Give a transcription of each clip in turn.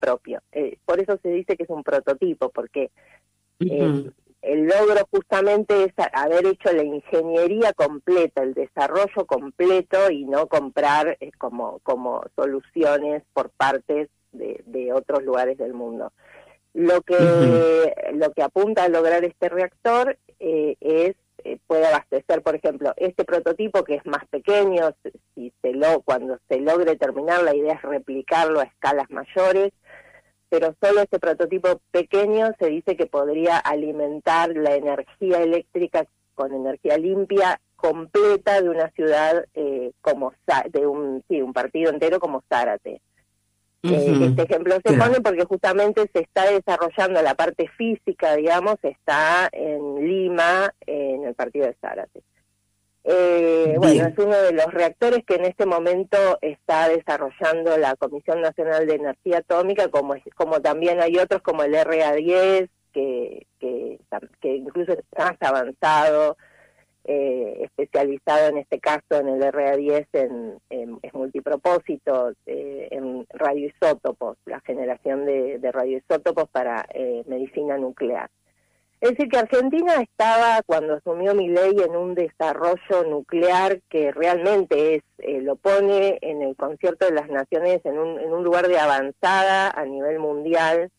propio. Por eso se dice que es un prototipo, porque Ujú. el logro justamente es haber hecho la ingeniería completa, el desarrollo completo y no comprar como soluciones por partes de otros lugares del mundo. Ujú. Lo que apunta a lograr este reactor puede abastecer, por ejemplo, este prototipo que es más pequeño, cuando se logre terminar, la idea es replicarlo a escalas mayores, pero solo este prototipo pequeño se dice que podría alimentar la energía eléctrica con energía limpia completa de una ciudad un partido entero como Zárate. Este Ujú. ejemplo se pone Claro. porque justamente se está desarrollando la parte física, digamos, está en Lima, en el partido de Zárate. Bueno, es Bien. uno de los reactores que en este momento está desarrollando la Comisión Nacional de Energía Atómica, como también hay otros como el RA10, que incluso es más avanzado, especializado en este caso en el RA10 es multipropósito, en radioisótopos, la generación de radioisótopos para medicina nuclear. Es decir, que Argentina estaba, cuando asumió Milei, en un desarrollo nuclear que realmente lo pone en el concierto de las naciones en un lugar de avanzada a nivel mundial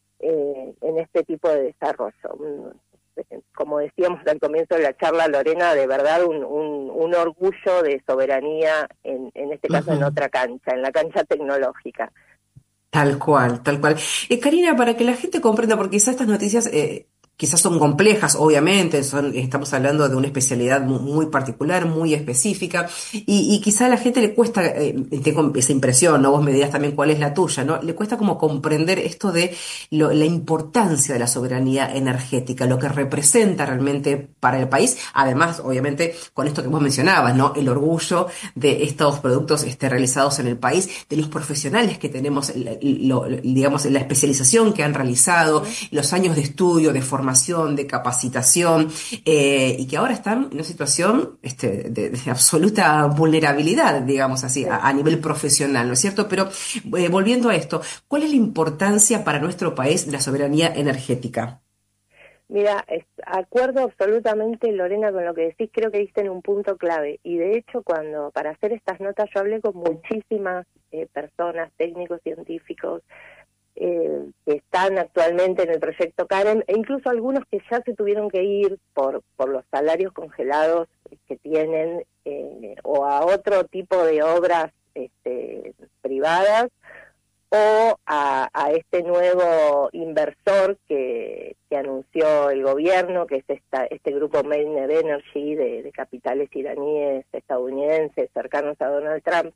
en este tipo de desarrollo. Como decíamos al comienzo de la charla, Lorena, de verdad un orgullo de soberanía, en este caso en Ujú. otra cancha, en la cancha tecnológica. Tal cual, tal cual. Karina, para que la gente comprenda, porque quizás estas noticias quizás son complejas, obviamente, estamos hablando de una especialidad muy particular, muy específica, y quizá a la gente le cuesta, tengo esa impresión, ¿no? Vos me dirás también cuál es la tuya, ¿no? Le cuesta como comprender esto de la importancia de la soberanía energética, lo que representa realmente para el país, además, obviamente, con esto que vos mencionabas, ¿no? El orgullo de estos productos realizados en el país, de los profesionales que tenemos, digamos, la especialización que han realizado, ¿Mm? los años de estudio, de formación, de capacitación, y que ahora están en una situación de absoluta vulnerabilidad, digamos así, Sí. a nivel profesional, ¿no es cierto? Pero volviendo a esto, ¿cuál es la importancia para nuestro país de la soberanía energética? Mira, acuerdo absolutamente, Lorena, con lo que decís, creo que diste en un punto clave. Y de hecho, para hacer estas notas, yo hablé con muchísimas personas, técnicos, científicos, que están actualmente en el proyecto Karen, e incluso algunos que ya se tuvieron que ir por los salarios congelados que tienen, o a otro tipo de obras privadas, o a este nuevo inversor que anunció el gobierno, que es este grupo Mainnet Energy de capitales iraníes, estadounidenses, cercanos a Donald Trump.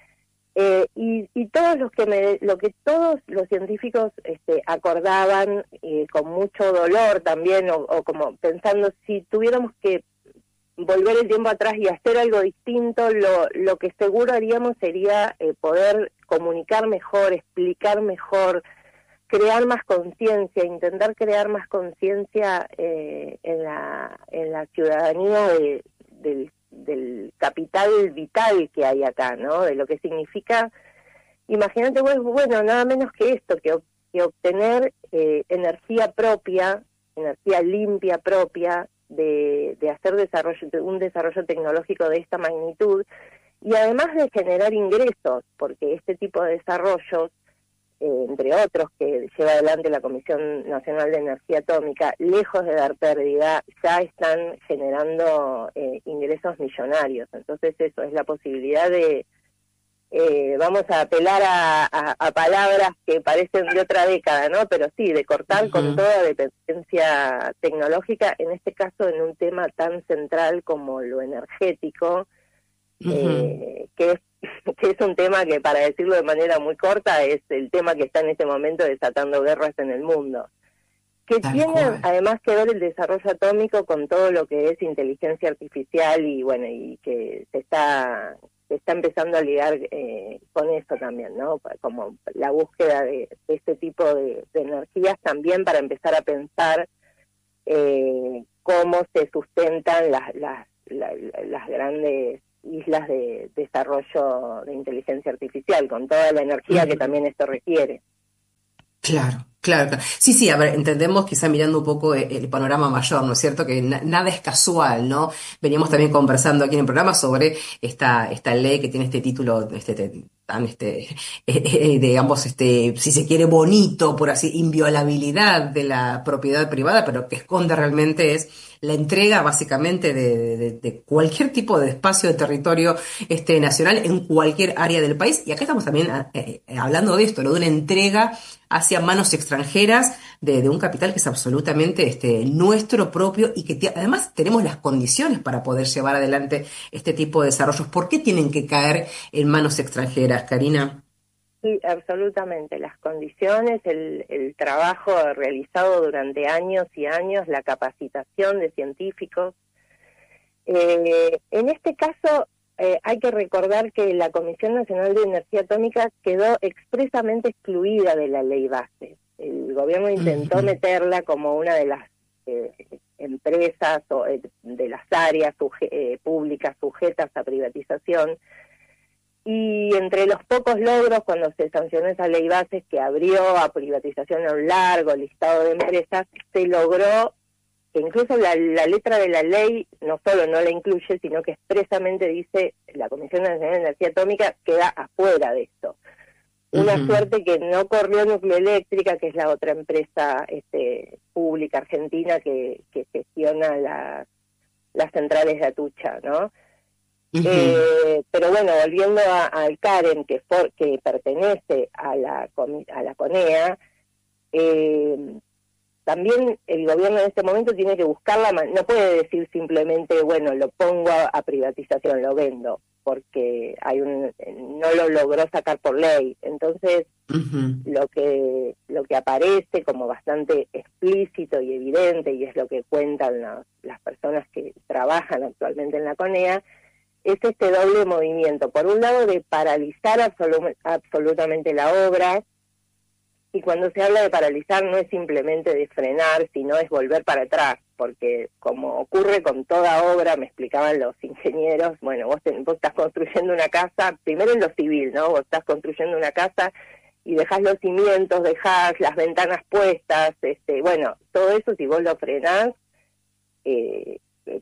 Y todos lo que todos los científicos acordaban, con mucho dolor también, o como pensando, si tuviéramos que volver el tiempo atrás y hacer algo distinto, lo que seguro haríamos sería poder comunicar mejor, explicar mejor, crear más conciencia, intentar crear más conciencia en la ciudadanía del capital vital que hay acá, ¿no? De lo que significa. Imagínate, bueno, nada menos que esto, que obtener energía propia, energía limpia propia, de hacer un desarrollo tecnológico de esta magnitud, y además de generar ingresos, porque este tipo de desarrollos, entre otros que lleva adelante la Comisión Nacional de Energía Atómica, lejos de dar pérdida, ya están generando ingresos millonarios. Entonces eso es la posibilidad de vamos a apelar a palabras que parecen de otra década, ¿no? Pero sí, de cortar con Ujú. toda dependencia tecnológica, en este caso en un tema tan central como lo energético, Ujú. que es que es un tema que, para decirlo de manera muy corta, es el tema que está en este momento desatando guerras en el mundo, que Tal tiene cual. además que ver el desarrollo atómico con todo lo que es inteligencia artificial, y bueno, y que se está empezando a ligar con eso también, ¿no? Como la búsqueda de este tipo de energías también, para empezar a pensar cómo se sustentan las grandes islas de desarrollo de inteligencia artificial, con toda la energía que Ujú. también esto requiere. Claro, claro, claro. Sí, sí, a ver, entendemos quizá mirando un poco el panorama mayor, ¿no es cierto? Que nada es casual, ¿no? Veníamos también conversando aquí en el programa sobre esta ley que tiene este título, tan, digamos, si se quiere, bonito, por así, inviolabilidad de la propiedad privada, pero que esconde realmente es la entrega básicamente de cualquier tipo de espacio de territorio nacional en cualquier área del país. Y acá estamos también hablando de esto, ¿no? De una entrega hacia manos extranjeras de un capital que es absolutamente nuestro propio y que además tenemos las condiciones para poder llevar adelante este tipo de desarrollos. ¿Por qué tienen que caer en manos extranjeras, Karina? Sí, absolutamente. Las condiciones, el trabajo realizado durante años y años, la capacitación de científicos. En este caso, hay que recordar que la Comisión Nacional de Energía Atómica quedó expresamente excluida de la ley base. El gobierno intentó Ujú, meterla como una de las eh, empresas o de las áreas públicas sujetas a privatización. Y entre los pocos logros cuando se sancionó esa ley base que abrió a privatización a un largo listado de empresas, se logró que incluso la letra de la ley no solo no la incluye, sino que expresamente dice la Comisión Nacional de Energía Atómica queda afuera de esto. Una ujú, suerte que no corrió Nucleoeléctrica, que es la otra empresa pública argentina que gestiona las centrales de Atucha, ¿no? ujú. Pero bueno, volviendo al CAREM, que pertenece a a la CONEA, eh, también el gobierno en este momento tiene que buscar no puede decir simplemente, bueno, lo pongo a privatización, lo vendo, porque no lo logró sacar por ley. Entonces, Ujú, lo que aparece como bastante explícito y evidente, y es lo que cuentan las personas que trabajan actualmente en la CONEA, es este doble movimiento. Por un lado, de paralizar absolutamente la obra, y cuando se habla de paralizar no es simplemente de frenar, sino es volver para atrás, porque como ocurre con toda obra, me explicaban los ingenieros, bueno, vos estás construyendo una casa, primero en lo civil, ¿no? Vos estás construyendo una casa y dejás los cimientos, dejás las ventanas puestas, bueno, todo eso si vos lo frenás, eh,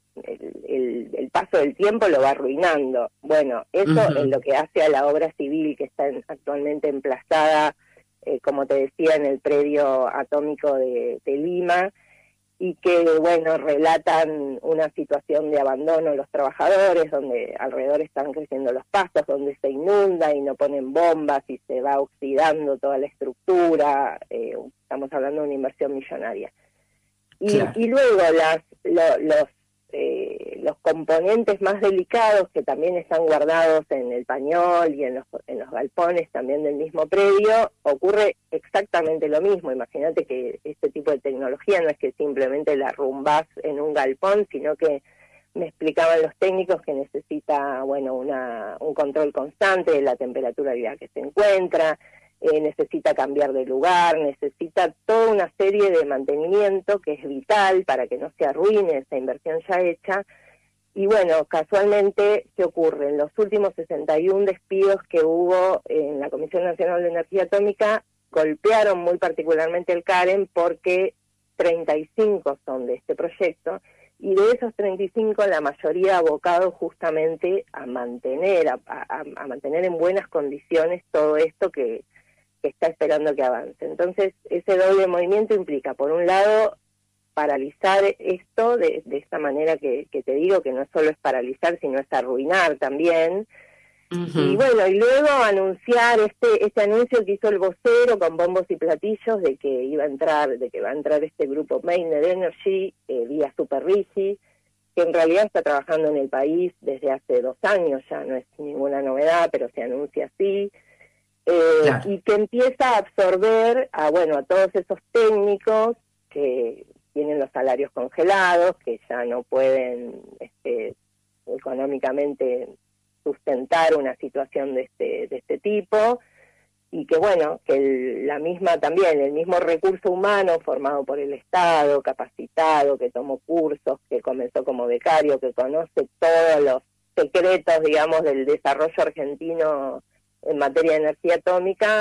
el paso del tiempo lo va arruinando. Bueno, eso es ujú. lo que hace a la obra civil que está actualmente emplazada, como te decía, en el predio atómico de Lima, y que, bueno, relatan una situación de abandono de los trabajadores, donde alrededor están creciendo los pastos, donde se inunda y no ponen bombas y se va oxidando toda la estructura. Estamos hablando de una inversión millonaria. Claro. Y luego los componentes más delicados que también están guardados en el pañol y en los galpones también del mismo predio, ocurre exactamente lo mismo. Imagínate que este tipo de tecnología no es que simplemente la rumbás en un galpón, sino que me explicaban los técnicos que necesita, bueno, un control constante de la temperatura a la que se encuentra, necesita cambiar de lugar, necesita toda una serie de mantenimiento que es vital para que no se arruine esa inversión ya hecha. Y bueno, casualmente, ¿qué ocurre? En los últimos 61 despidos que hubo en la Comisión Nacional de Energía Atómica, golpearon muy particularmente el CAREM porque 35 son de este proyecto, y de esos 35 la mayoría abocados justamente a mantener, a mantener en buenas condiciones todo esto que está esperando que avance. Entonces, ese doble movimiento implica, por un lado, paralizar esto de esta manera que te digo, que no solo es paralizar, sino es arruinar también. Y Ujú. bueno, y luego anunciar este anuncio que hizo el vocero con bombos y platillos de que iba a entrar, de que va a entrar este grupo Mainer Energy vía Super Rigi, que en realidad está trabajando en el país desde hace 2 años, ya no es ninguna novedad, pero se anuncia así, Claro. y que empieza a absorber a todos esos técnicos que tienen los salarios congelados, que ya no pueden económicamente sustentar una situación de este tipo, y que bueno, que el mismo recurso humano formado por el Estado, capacitado, que tomó cursos, que comenzó como becario, que conoce todos los secretos, digamos, del desarrollo argentino en materia de energía atómica,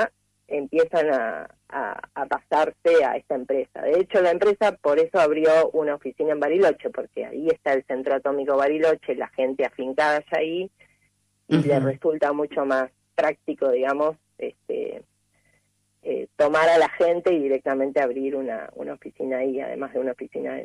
empiezan a pasarse a esta empresa. De hecho, la empresa por eso abrió una oficina en Bariloche, porque ahí está el Centro Atómico Bariloche, la gente afincada ya ahí, y le resulta mucho más práctico, digamos, tomar a la gente y directamente abrir una oficina ahí, además de una oficina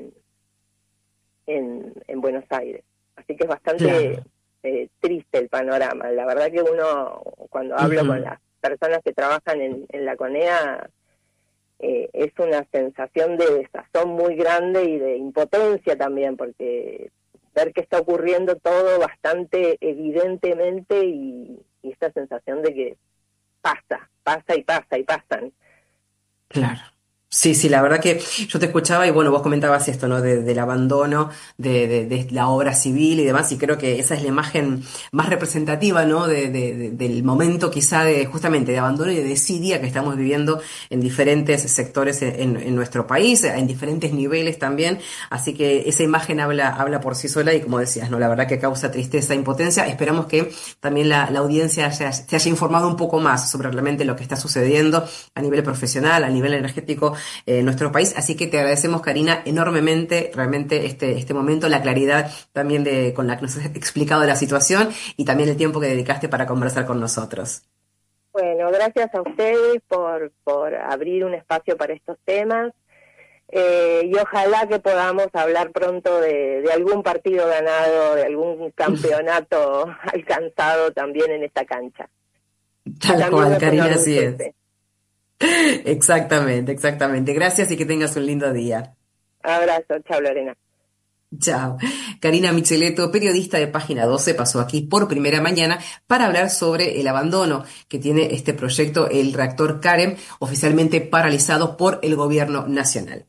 en Buenos Aires. Así que es bastante triste el panorama. La verdad que uno, cuando hablo con las personas que trabajan en la CONEA, es una sensación de desazón muy grande y de impotencia también, porque ver que está ocurriendo todo bastante evidentemente y esta sensación de que pasa y pasan. Claro. Sí, la verdad que yo te escuchaba y bueno, vos comentabas esto, ¿no? Del abandono de la obra civil y demás, y creo que esa es la imagen más representativa, ¿no? Del momento quizá justamente de abandono y de desidia que estamos viviendo en diferentes sectores en nuestro país, en diferentes niveles también, así que esa imagen habla por sí sola y como decías, ¿no? La verdad que causa tristeza, impotencia. Esperamos que también la audiencia se haya informado un poco más sobre realmente lo que está sucediendo a nivel profesional, a nivel energético en nuestro país, así que te agradecemos, Karina, enormemente realmente este momento, la claridad también con la que nos has explicado la situación y también el tiempo que dedicaste para conversar con nosotros. Bueno, gracias a ustedes por abrir un espacio para estos temas, y ojalá que podamos hablar pronto de algún partido ganado, de algún campeonato alcanzado también en esta cancha. Tal cual, Karina, así es. Exactamente. Gracias y que tengas un lindo día. Abrazo, chao Lorena. Chao. Karina Micheletto, periodista de Página 12, pasó aquí por primera mañana para hablar sobre el abandono que tiene este proyecto, el reactor CAREM, oficialmente paralizado por el gobierno nacional.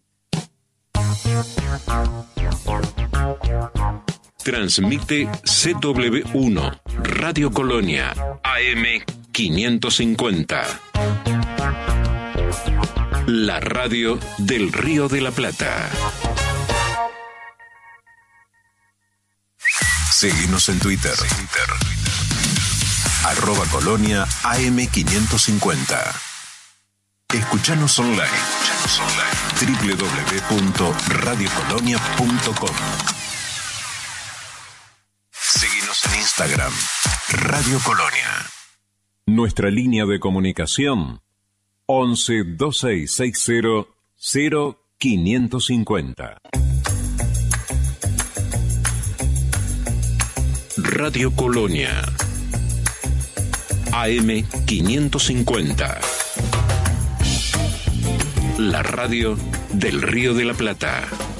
Transmite CW1, Radio Colonia, AM 550. La radio del Río de la Plata. Seguinos en Twitter. @Colonia AM550. Escuchanos online. www.radiocolonia.com. Seguinos en Instagram. Radio Colonia. Nuestra línea de comunicación 11 2660 0550. Radio Colonia AM 550. La radio del Río de la Plata.